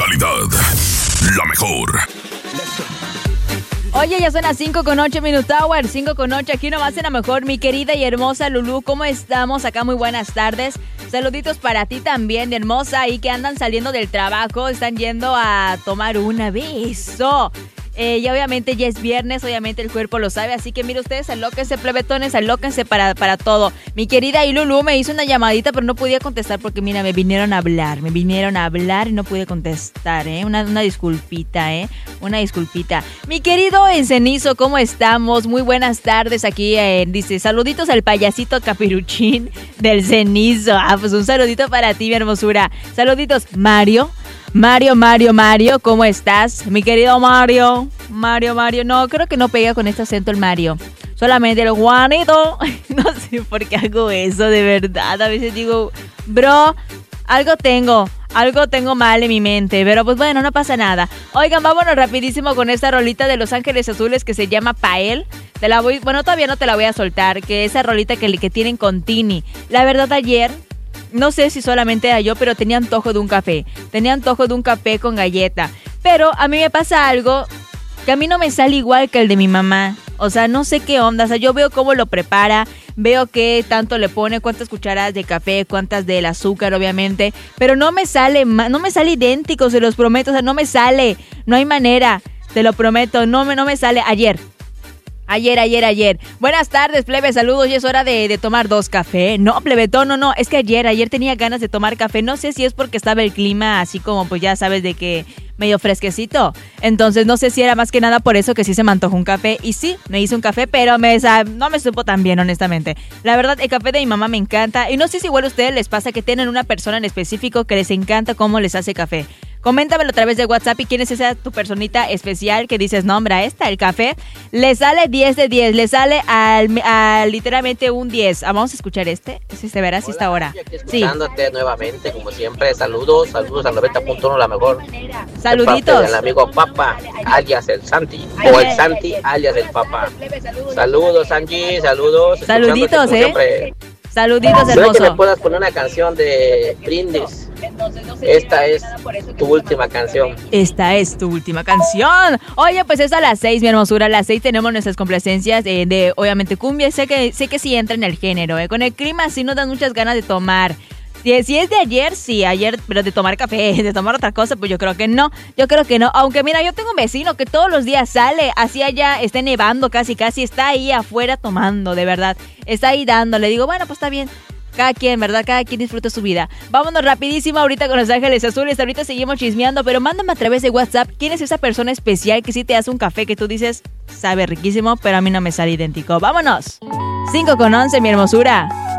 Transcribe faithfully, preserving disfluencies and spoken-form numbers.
calidad, la mejor. Oye, ya son las cinco con ocho Minute Hour, cinco con ocho, aquí nomás en la mejor, mi querida y hermosa Lulú, ¿cómo estamos? Acá muy buenas tardes, saluditos para ti también, hermosa, y que andan saliendo del trabajo, están yendo a tomar una beso. Eh, y obviamente ya es viernes, obviamente el cuerpo lo sabe, así que mire ustedes, alóquense, plebetones, alóquense para, para todo. Mi querida Ilulu me hizo una llamadita, pero no podía contestar porque mira, me vinieron a hablar, me vinieron a hablar y no pude contestar, ¿eh? Una, una disculpita, ¿eh? Una disculpita. Mi querido Encenizo, ¿cómo estamos? Muy buenas tardes aquí, eh, dice, saluditos al payasito capiruchín del Cenizo. Ah, pues un saludito para ti, mi hermosura. Saluditos, Mario. Mario, Mario, Mario, ¿cómo estás? Mi querido Mario, Mario, Mario, no, creo que no pega con este acento el Mario. Solamente el Juanito, no sé por qué hago eso, de verdad. A veces digo, bro, algo tengo, algo tengo mal en mi mente, pero pues bueno, no pasa nada. Oigan, vámonos rapidísimo con esta rolita de Los Ángeles Azules que se llama Pael. Te la voy, bueno, todavía no te la voy a soltar, que esa rolita que, que tienen con Tini. La verdad, ayer... No sé si solamente era yo, pero tenía antojo de un café. Tenía antojo de un café con galleta. Pero a mí me pasa algo que a mí no me sale igual que el de mi mamá. O sea, no sé qué onda. O sea, yo veo cómo lo prepara, veo qué tanto le pone, cuántas cucharadas de café, cuántas del azúcar, obviamente. Pero no me sale, no me sale idéntico, se los prometo. O sea, no me sale. No hay manera, te lo prometo. No me, no me sale. Ayer. Ayer, ayer, ayer. Buenas tardes, plebe, saludos. Ya es hora de, de tomar dos café. No, plebetón, no, no. Es que ayer, ayer tenía ganas de tomar café. No sé si es porque estaba el clima así como, pues ya sabes, de que medio fresquecito. Entonces, no sé si era más que nada por eso que sí se me antojó un café. Y sí, me hice un café, pero me, no me supo tan bien, honestamente. La verdad, el café de mi mamá me encanta. Y no sé si igual a ustedes les pasa que tienen una persona en específico que les encanta cómo les hace café. Coméntamelo a través de WhatsApp y quién es esa tu personita especial que dices, nombra esta, el café. Le sale diez de diez, le sale al, al literalmente un diez. Ah, vamos a escuchar este, si se verá si está ahora. Sí. Escuchándote nuevamente, como siempre, saludos, saludos al noventa punto uno, la mejor. Saluditos. Del amigo Papa, alias el Santi, o el Santi, alias el Papa. Saludos, Angie, saludos. Saluditos, eh. Siempre. Saluditos, hermoso. ¿Sabes que me puedas poner una canción de Brindis? Esta es tu última canción. Esta es tu última canción. Oye, pues es a las seis, mi hermosura. A las seis tenemos nuestras complacencias eh, de, obviamente, cumbia. Sé que, sé que sí entra en el género. Eh. Con el clima sí nos dan muchas ganas de tomar. Si, si es de ayer, sí, ayer, pero de tomar café, de tomar otra cosa, pues yo creo que no. Yo creo que no. Aunque mira, yo tengo un vecino que todos los días sale, así allá, está nevando casi, casi, está ahí afuera tomando, de verdad. Está ahí dando. Le digo, bueno, pues está bien. Cada quien, ¿verdad? Cada quien disfruta su vida. Vámonos rapidísimo ahorita con Los Ángeles Azules. Ahorita seguimos chismeando, pero mándame a través de WhatsApp quién es esa persona especial que sí te hace un café que tú dices, sabe riquísimo, pero a mí no me sale idéntico. ¡Vámonos! cinco con once, mi hermosura.